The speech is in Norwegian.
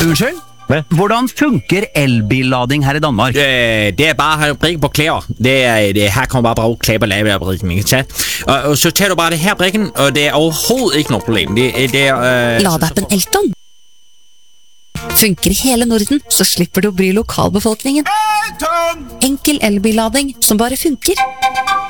Unnskyld? Hvad? Hvordan funker elbillading her i Danmark? Det bare at brikke på klæder. Her kommer bare bruge klæber lave af brikken, ikke sant? Og så tager du bare det her brikken, og det overhovedet ikke noe problem. Ladeappen Elton. Funker i hele Norden, så slipper du å bry lokalbefolkningen. Enkel elbillading som bare funker.